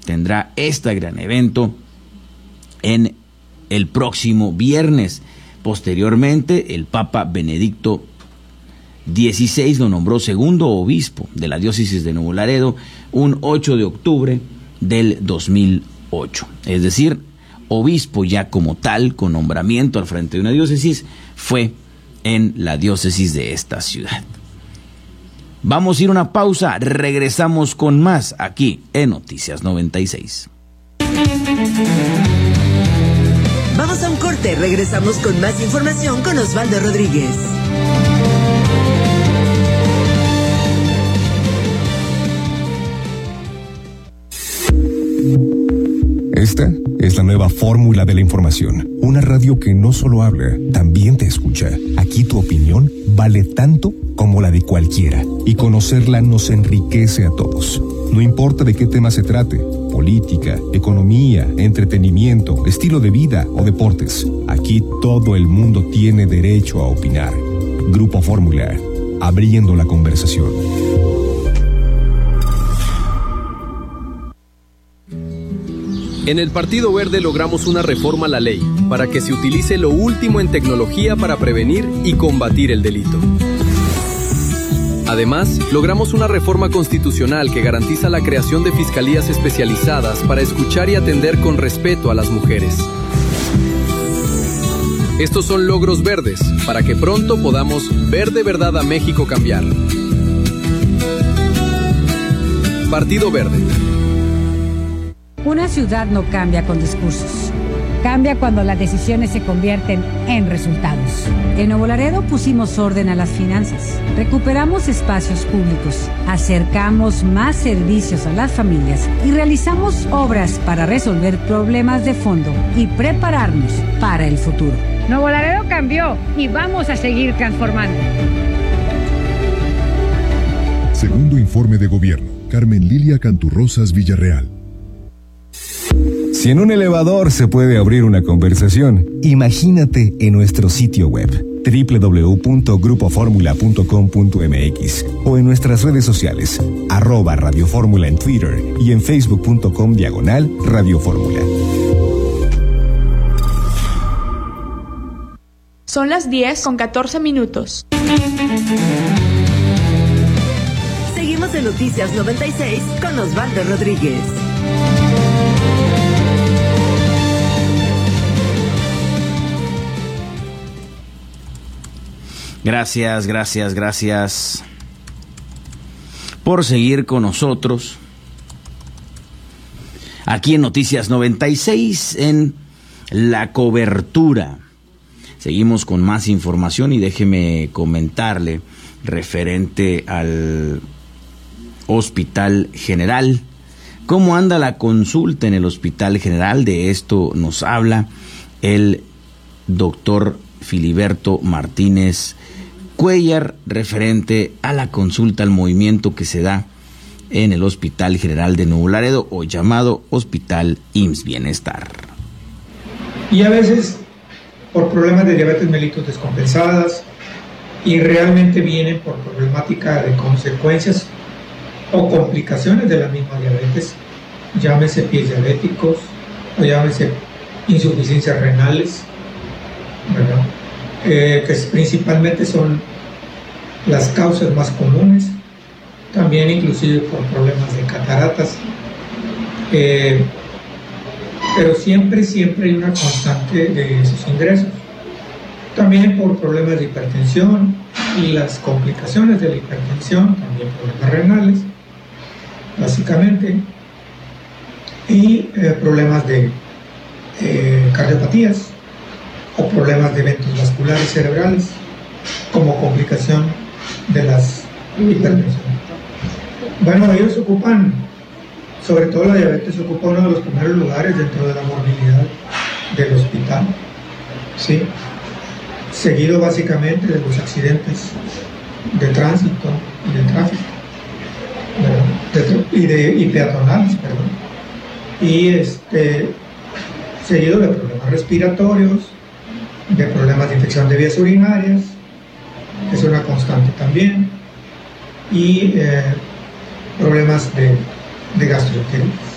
tendrá este gran evento en el próximo viernes. Posteriormente, el Papa Benedicto XVI lo nombró segundo obispo de la diócesis de Nuevo Laredo un 8 de octubre del 2008. Es decir, obispo ya como tal, con nombramiento al frente de una diócesis, fue en la diócesis de esta ciudad. Vamos a ir a una pausa, regresamos con más aquí en Noticias 96. Vamos a un corte, regresamos con más información con Osvaldo Rodríguez. Esta es la nueva fórmula de la información. Una radio que no solo habla, también te escucha. Aquí tu opinión vale tanto como la de cualquiera. Y conocerla nos enriquece a todos. No importa de qué tema se trate. Política, economía, entretenimiento, estilo de vida o deportes. Aquí todo el mundo tiene derecho a opinar. Grupo Fórmula, abriendo la conversación. En el Partido Verde logramos una reforma a la ley para que se utilice lo último en tecnología para prevenir y combatir el delito. Además, logramos una reforma constitucional que garantiza la creación de fiscalías especializadas para escuchar y atender con respeto a las mujeres. Estos son logros verdes para que pronto podamos ver de verdad a México cambiar. Partido Verde. Una ciudad no cambia con discursos. Cambia cuando las decisiones se convierten en resultados. En Nuevo Laredo pusimos orden a las finanzas, recuperamos espacios públicos, acercamos más servicios a las familias y realizamos obras para resolver problemas de fondo y prepararnos para el futuro. Nuevo Laredo cambió y vamos a seguir transformando. Segundo informe de gobierno, Carmen Lilia Canturrosas Villarreal. Si en un elevador se puede abrir una conversación, imagínate en nuestro sitio web www.grupoformula.com.mx o en nuestras redes sociales @Radio Fórmula en Twitter y en facebook.com/Radio Fórmula. Son las 10:14. Seguimos en Noticias 96 con Osvaldo Rodríguez. Gracias por seguir con nosotros aquí en Noticias 96 en la cobertura. Seguimos con más información y déjeme comentarle referente al Hospital General. ¿Cómo anda la consulta en el Hospital General? De esto nos habla el doctor Filiberto Martínez Cuellar, referente a la consulta, al movimiento que se da en el Hospital General de Nuevo Laredo, o llamado Hospital IMSS Bienestar. Y a veces por problemas de diabetes mellitus descompensadas, y realmente vienen por problemática de consecuencias o complicaciones de la misma diabetes, llámese pies diabéticos o llámese insuficiencias renales, ¿verdad? Que principalmente son las causas más comunes, también inclusive por problemas de cataratas, pero siempre hay una constante de esos ingresos, también por problemas de hipertensión y las complicaciones de la hipertensión, también problemas renales básicamente, y problemas de cardiopatías o problemas de eventos vasculares cerebrales como complicación de las hipertensiones. Bueno, ellos ocupan, sobre todo la diabetes ocupa uno de los primeros lugares dentro de la morbilidad del hospital, ¿sí? Seguido básicamente de los accidentes de tránsito y de tráfico, y peatonales, perdón, y seguido de problemas respiratorios, de problemas de infección de vías urinarias, que es una constante también, y problemas de gastroenteritis.